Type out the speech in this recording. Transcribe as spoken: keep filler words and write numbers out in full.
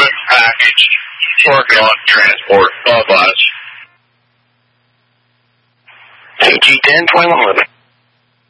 equipment package working on transport of us. C G ten, twenty-one eleven.